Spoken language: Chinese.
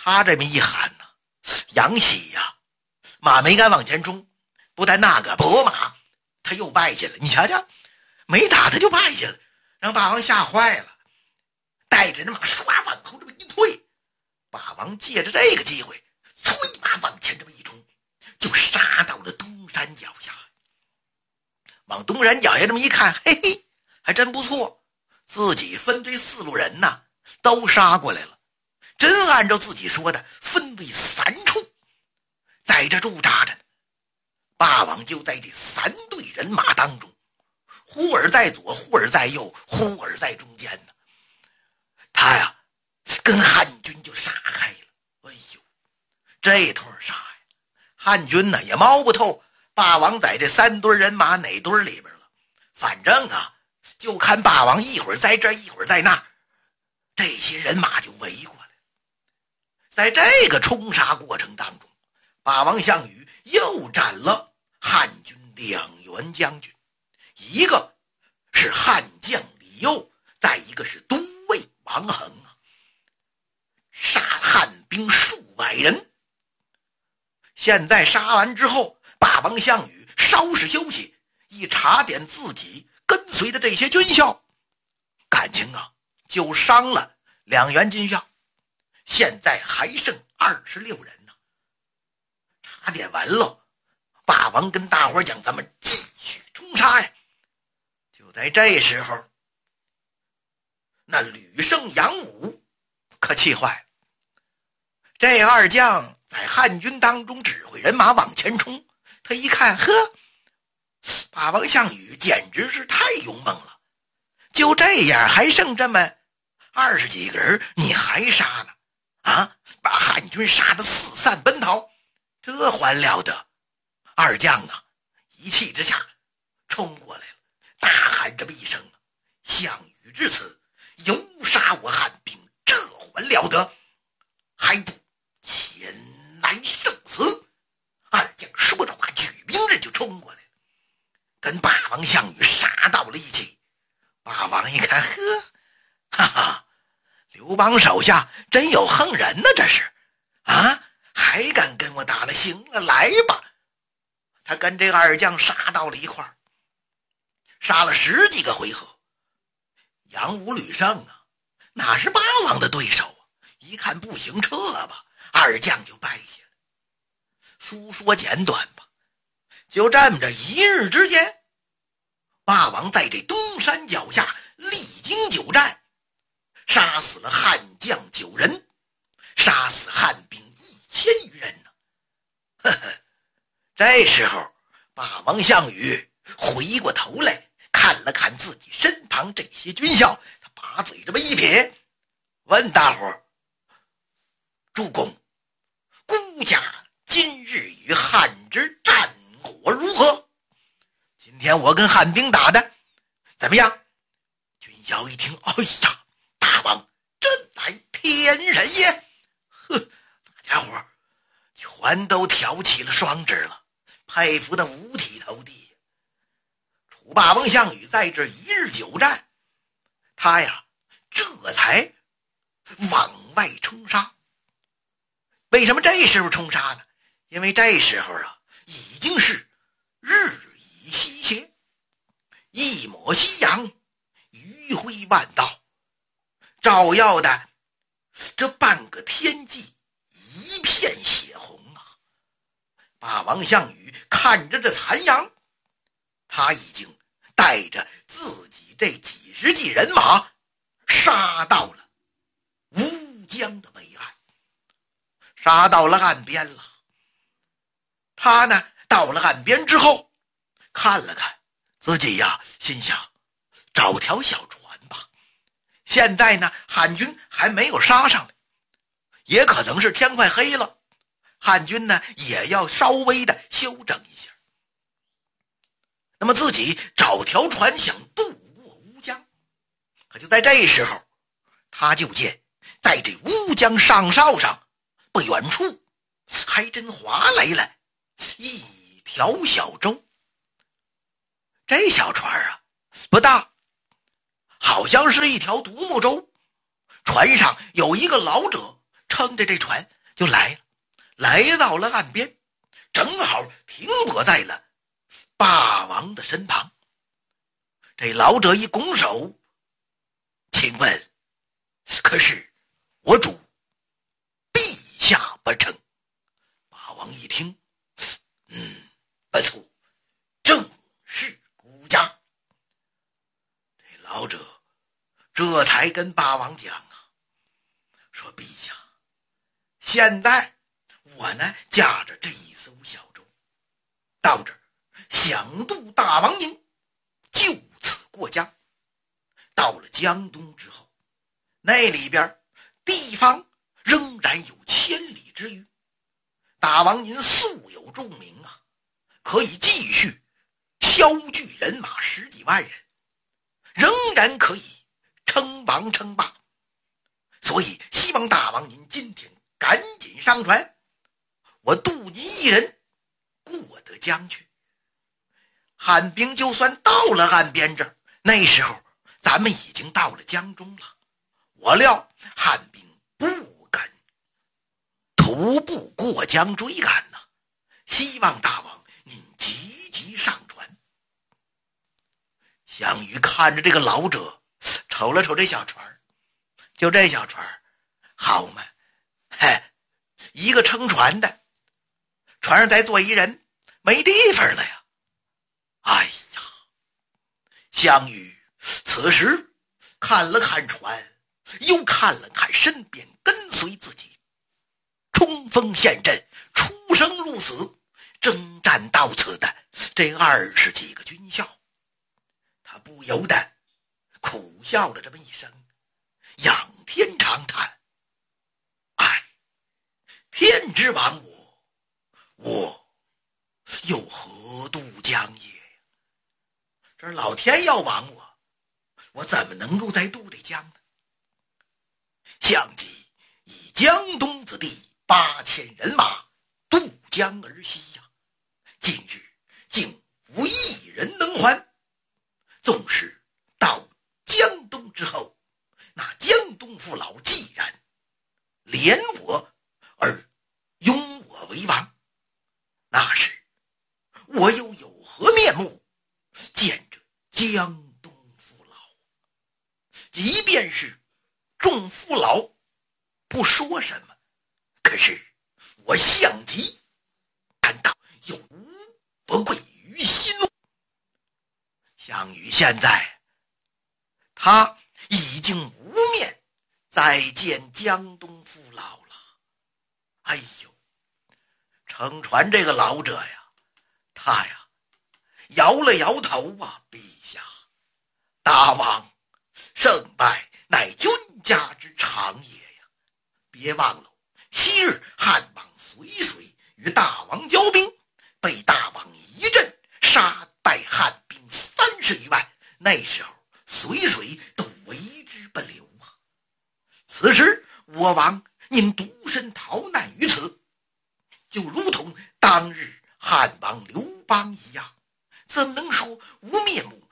他这么一喊呢，杨喜呀，马没敢往前冲，不但那个拨马，他又败下了。你瞧瞧，没打他就败下了，让霸王吓坏了，带着那马唰往后这么一退。霸王借着这个机会，催马往前这么一冲，就杀到了东山脚下。往东山脚下这么一看，嘿嘿，还真不错，自己分这4路人呐，都杀过来了。真按照自己说的，分为3处，在这驻扎着呢。霸王就在这3队人马当中，忽而在左，忽而在右，忽而在中间呢。他呀，跟汉军就杀开了。哎呦，这通杀呀，汉军呢也摸不透霸王在这3堆人马哪堆里边了。反正啊，就看霸王一会儿在这，一会儿在那，这些人马就围过来。在这个冲杀过程当中，霸王项羽又斩了汉军2员将军，一个是汉将李佑，再一个是都尉王衡啊，杀汉兵数百人。现在杀完之后，霸王项羽稍事休息，一查点自己跟随的这些军校，感情啊就伤了2员军校，现在还剩26人呢。查点完了，霸王跟大伙讲，咱们继续冲杀呀。就在这时候，那吕胜、杨武可气坏了。这2将在汉军当中指挥人马往前冲，他一看，呵，霸王项羽简直是太勇猛了，就这样还剩这么20几个人，你还杀呢？啊，把汉军杀得四散奔逃，这还了得！2将啊，一气之下冲过来了，大喊这么一声：“项羽至此，犹杀我汉兵，这还了得！还不前来受死！”2将说着话，举兵刃就冲过来了，跟霸王项羽杀到了一起。霸王一看，呵，哈哈，刘邦手下真有横人呢，这是啊，还敢跟我打了？行了，来吧。他跟这2将杀到了一块儿，杀了10几个回合。杨武、吕胜啊，哪是霸王的对手啊？一看不行，撤吧，2将就败下了。书说简短吧，就这么着一日之间，霸王在这东山脚下历经久战，杀死了汉将9人，杀死汉兵1000余人呢。呵呵，这时候霸王项羽回过头来看了看自己身旁这些军校，他把嘴这么一撇，问大伙儿：“主公，孤家今日与汉之战果如何？今天我跟汉兵打的怎么样？”军校一听，哎呀，大王真乃天人也！呵，大家伙全都挑起了双指了，佩服的五体投地。楚霸王项羽在这一日久战，他呀这才往外冲杀。为什么这时候冲杀呢？因为这时候啊已经是日已西斜，一抹夕阳，余晖万道，照耀的这半个天际一片血红啊！霸王项羽看着这残阳，他已经带着自己这几十骑人马杀到了乌江的北岸，杀到了岸边了。他呢到了岸边之后，看了看自己呀，心想找条小船吧。现在呢汉军还没有杀上来，也可能是天快黑了，汉军呢也要稍微的休整一下。那么自己找条船想渡过乌江。可就在这时候，他就见在这乌江上梢上不远处还真划来了一条小舟。这小船啊不大，好像是一条独木舟，船上有一个老者撑着这船就来了，来到了岸边，正好停泊在了霸王的身旁。这老者一拱手，请问可是我主陛下不成？霸王一听，不错，正是孤家。这老者这才跟霸王讲啊，说陛下，现在我呢驾着这一艘小舟到这儿，想渡大王您，就此过江。到了江东之后，那里边地方仍然有千里之余，大王您素有重名啊，可以继续敲聚人马10几万人，仍然可以称王称霸。所以希望大王您今天赶紧上船，我渡您一人过得江去。汉兵就算到了岸边这儿，那时候咱们已经到了江中了，我料汉兵不敢徒步过江追赶呐，希望大王您急急上船。项羽看着这个老者，瞅了瞅这小船，就这小船好嘛，一个撑船的，船上再坐一人，没地方了呀。哎呀，项羽此时看了看船，又看了看身边跟随自己冲锋陷阵、出生入死、征战到此的这20几个军校，他不由得苦笑了这么一声，仰天长叹：哎，天之亡我又何渡江也？这老天要亡我怎么能够再渡这江呢？项籍以江东子弟8000人马渡江而西呀，今日竟无一人能还。纵使到江东之后，那江东父老既然怜我而拥我为王，那时我又有何面目见着江东父老？即便是众父老不说什么，可是我项籍难道又不愧于心吗？项羽现在他已经无面再见江东父老了。哎呦，撑船这个老者呀，他呀摇了摇头啊，陛下，大王胜败乃君家之常也呀，别忘了昔日汉王随水与大王交兵，被大王一阵杀败汉兵30余万，那时候随水都为之不留啊。此时我王您独身逃难于此，就如同当日汉王刘邦一样，怎么能说无面目